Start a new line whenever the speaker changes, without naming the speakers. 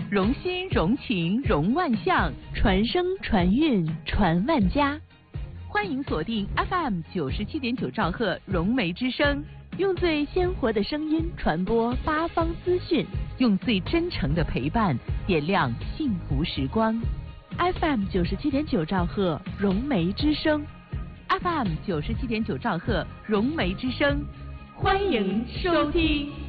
融心融情融万象，传声传韵传万家。欢迎锁定 FM 97.9兆赫融媒之声，用最鲜活的声音传播八方资讯，用最真诚的陪伴点亮幸福时光。FM 97.9兆赫融媒之声 ，FM 97.9兆赫融媒之声，欢迎收听。